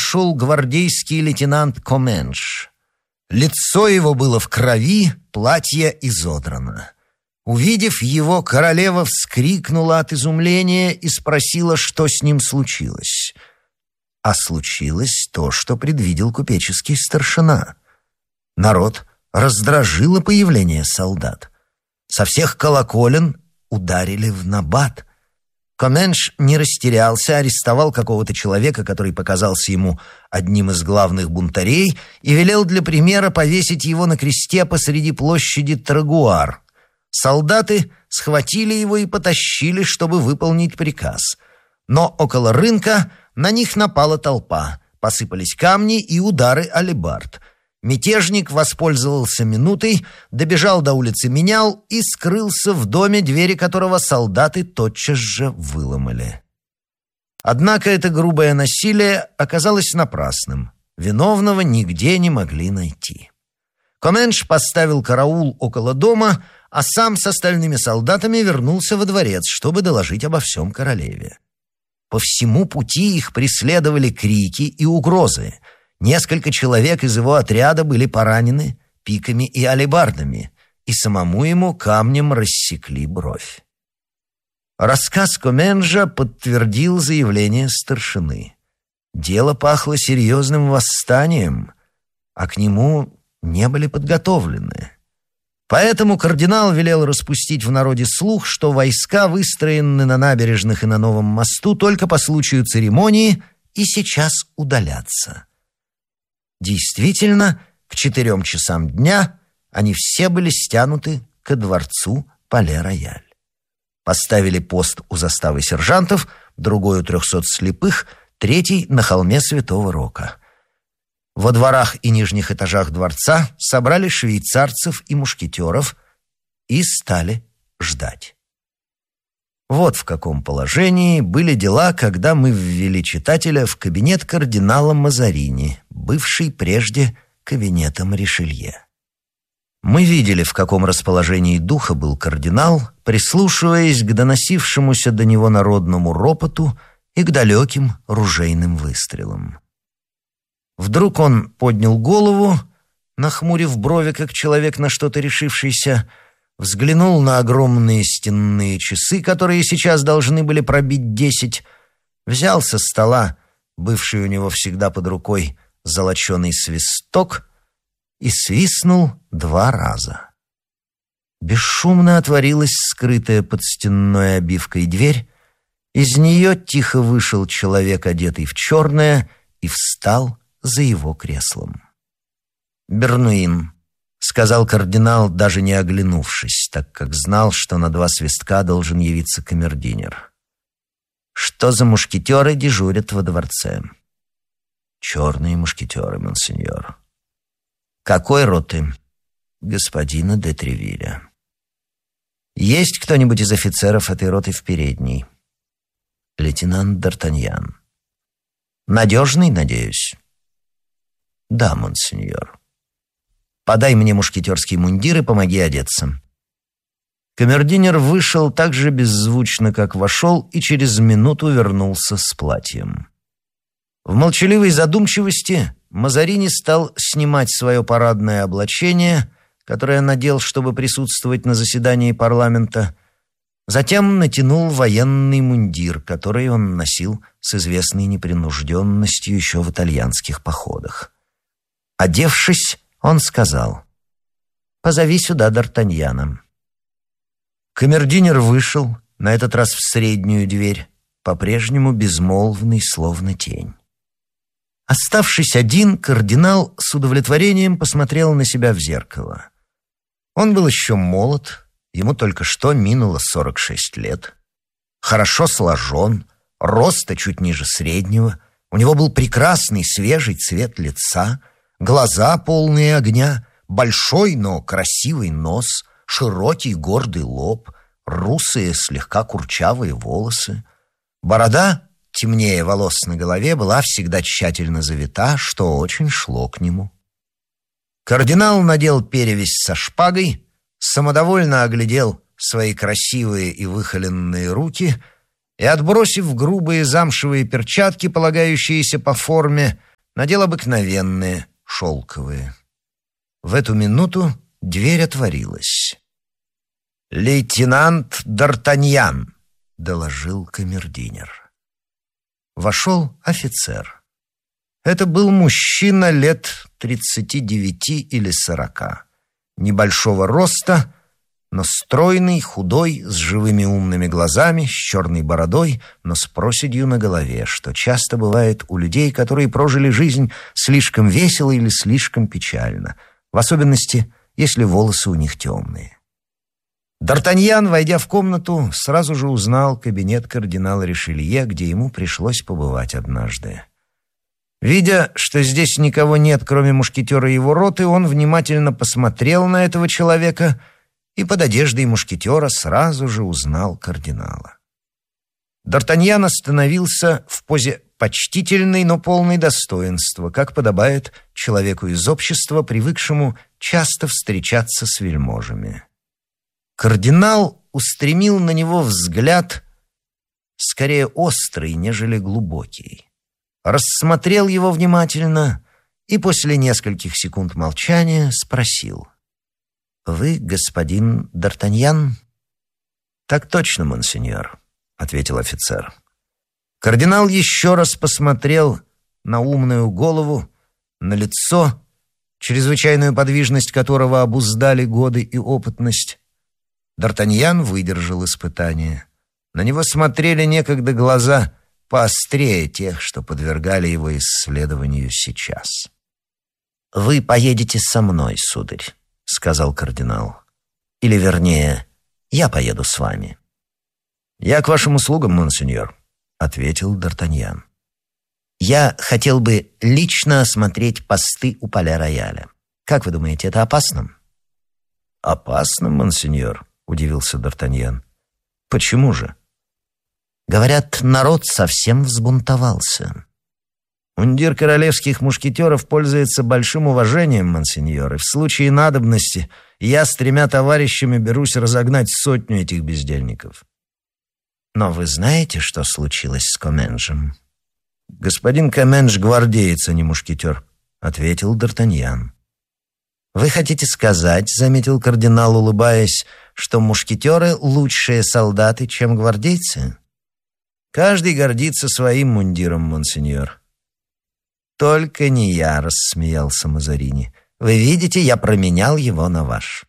вошел гвардейский лейтенант Коменш. Лицо его было в крови, платье изодрано. Увидев его, королева вскрикнула от изумления и спросила, что с ним случилось. А случилось то, что предвидел купеческий старшина. Народ раздражило появление солдат. Со всех колоколен ударили в набат. Коменш не растерялся, арестовал какого-то человека, который показался ему одним из главных бунтарей, и велел для примера повесить его на кресте посреди площади Трагуар. Солдаты схватили его и потащили, чтобы выполнить приказ. Но около рынка на них напала толпа, посыпались камни и удары алебард. Мятежник воспользовался минутой, добежал до улицы Менял и скрылся в доме, двери которого солдаты тотчас же выломали. Однако это грубое насилие оказалось напрасным. Виновного нигде не могли найти. Коменш поставил караул около дома, а сам с остальными солдатами вернулся во дворец, чтобы доложить обо всем королеве. По всему пути их преследовали крики и угрозы. Несколько человек из его отряда были поранены пиками и алебардами, и самому ему камнем рассекли бровь. Рассказ Коменжа подтвердил заявление старшины. Дело пахло серьезным восстанием, а к нему не были подготовлены. Поэтому кардинал велел распустить в народе слух, что войска выстроены на набережных и на новом мосту только по случаю церемонии и сейчас удалятся. Действительно, к 4 часам дня они все были стянуты ко дворцу Пале-Рояль. Поставили пост у заставы сержантов, другой у 300 слепых, третий на холме Святого Рока. Во дворах и нижних этажах дворца собрали швейцарцев и мушкетеров и стали ждать. Вот в каком положении были дела, когда мы ввели читателя в кабинет кардинала Мазарини, бывший прежде кабинетом Ришелье. Мы видели, в каком расположении духа был кардинал, прислушиваясь к доносившемуся до него народному ропоту и к далеким ружейным выстрелам. Вдруг он поднял голову, нахмурив брови, как человек на что-то решившийся, взглянул на огромные стенные часы, которые сейчас должны были пробить 10, взял со стола, бывший у него всегда под рукой, золоченый свисток и свистнул 2 раза. Бесшумно отворилась скрытая под стенной обивкой дверь, из нее тихо вышел человек, одетый в черное, и встал за его креслом. «Бернуин», — сказал кардинал, даже не оглянувшись, так как знал, что на 2 свистка должен явиться камердинер. «Что за мушкетеры дежурят во дворце?» «Черные мушкетеры, монсеньор». «Какой роты?» «Господина де Тревилля». «Есть кто-нибудь из офицеров этой роты в передней?» «Лейтенант Д'Артаньян». «Надежный, надеюсь?» «Да, монсеньор». «Подай мне мушкетерский мундир и помоги одеться». Камердинер вышел так же беззвучно, как вошел, и через минуту вернулся с платьем. В молчаливой задумчивости Мазарини стал снимать свое парадное облачение, которое надел, чтобы присутствовать на заседании парламента. Затем натянул военный мундир, который он носил с известной непринужденностью еще в итальянских походах. Одевшись, он сказал: «Позови сюда Д'Артаньяна». Камердинер вышел, на этот раз в среднюю дверь, по-прежнему безмолвный, словно тень. Оставшись один, кардинал с удовлетворением посмотрел на себя в зеркало. Он был еще молод, ему только что минуло 46 лет. Хорошо сложен, роста чуть ниже среднего, у него был прекрасный свежий цвет лица, глаза полные огня, большой, но красивый нос, широкий гордый лоб, русые, слегка курчавые волосы. Борода, темнее волос на голове, была всегда тщательно завита, что очень шло к нему. Кардинал надел перевязь со шпагой, самодовольно оглядел свои красивые и выхоленные руки и, отбросив грубые замшевые перчатки, полагающиеся по форме, надел обыкновенные, шелковые. В эту минуту дверь отворилась. «Лейтенант Д'Артаньян», — доложил камердинер. Вошел офицер. Это был мужчина лет 39 или 40, небольшого роста, но стройный, худой, с живыми умными глазами, с черной бородой, но с проседью на голове, что часто бывает у людей, которые прожили жизнь слишком весело или слишком печально, в особенности, если волосы у них темные. Д'Артаньян, войдя в комнату, сразу же узнал кабинет кардинала Ришелье, где ему пришлось побывать однажды. Видя, что здесь никого нет, кроме мушкетера и его роты, он внимательно посмотрел на этого человека и под одеждой мушкетера сразу же узнал кардинала. Д'Артаньян остановился в позе почтительной, но полной достоинства, как подобает человеку из общества, привыкшему часто встречаться с вельможами. Кардинал устремил на него взгляд скорее острый, нежели глубокий. Рассмотрел его внимательно и после нескольких секунд молчания спросил: «Вы господин Д'Артаньян?» «Так точно, монсеньор», — ответил офицер. Кардинал еще раз посмотрел на умную голову, на лицо, чрезвычайную подвижность которого обуздали годы и опытность. Д'Артаньян выдержал испытание. На него смотрели некогда глаза поострее тех, что подвергали его исследованию сейчас. «Вы поедете со мной, сударь», — сказал кардинал. «Или, вернее, я поеду с вами». «Я к вашим услугам, монсеньор», — ответил Д'Артаньян. «Я хотел бы лично осмотреть посты у Пале-Рояля. Как вы думаете, это опасно?» «Опасно, монсеньор?» — удивился Д'Артаньян. «Почему же?» «Говорят, народ совсем взбунтовался». «Мундир королевских мушкетеров пользуется большим уважением, монсеньор, и в случае надобности я с 3 товарищами берусь разогнать 100 этих бездельников». «Но вы знаете, что случилось с Коменжем?» «Господин Коменж гвардеец, а не мушкетер», — ответил Д'Артаньян. «Вы хотите сказать, — заметил кардинал, улыбаясь, — что мушкетеры — лучшие солдаты, чем гвардейцы?» «Каждый гордится своим мундиром, монсеньор». «Только не я», — рассмеялся Мазарини. «Вы видите, я променял его на ваш».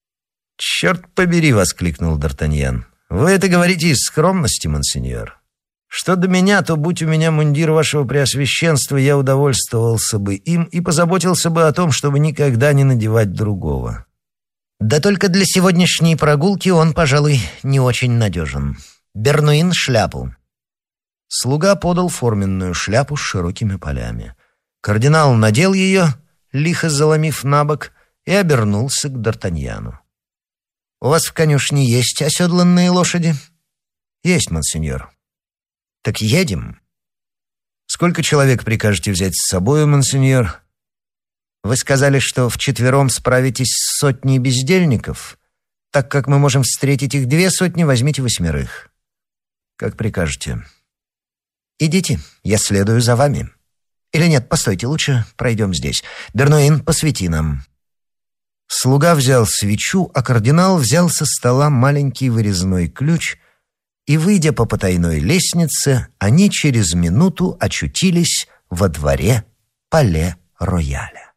«Черт побери!» — воскликнул Д'Артаньян. «Вы это говорите из скромности, монсеньор. Что до меня, то, будь у меня мундир вашего преосвященства, я удовольствовался бы им и позаботился бы о том, чтобы никогда не надевать другого». «Да только для сегодняшней прогулки он, пожалуй, не очень надежен. Бернуин, шляпу». Слуга подал форменную шляпу с широкими полями. Кардинал надел ее, лихо заломив на бок, и обернулся к Д'Артаньяну. «У вас в конюшне есть оседланные лошади?» «Есть, монсеньор». «Так едем». «Сколько человек прикажете взять с собою, монсеньор?» «Вы сказали, что вчетвером справитесь с 100 бездельников. Так как мы можем встретить их 200, возьмите 8. «Как прикажете». «Идите, я следую за вами». «Или нет, постойте, лучше пройдем здесь. Бернуин, посвети нам». Слуга взял свечу, а кардинал взял со стола маленький вырезной ключ, и, выйдя по потайной лестнице, они через минуту очутились во дворе Пале-Рояля.